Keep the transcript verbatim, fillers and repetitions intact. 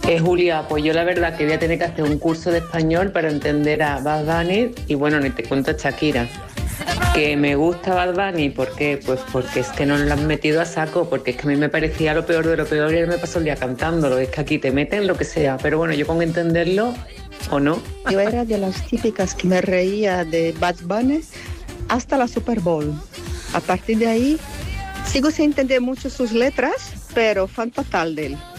Eh, Julia, pues yo la verdad que voy a tener que hacer un curso de español para entender a Bad Bunny y bueno, ni te cuento a Shakira. Que me gusta Bad Bunny, ¿por qué? Pues porque es que nos lo han metido a saco, porque es que a mí me parecía lo peor de lo peor y él me pasó el día cantándolo. Es que aquí te meten lo que sea, pero bueno, yo con entenderlo o no. Yo era de las típicas que me reía de Bad Bunny hasta la Super Bowl. A partir de ahí, sigo sin entender mucho sus letras, pero fan total de él.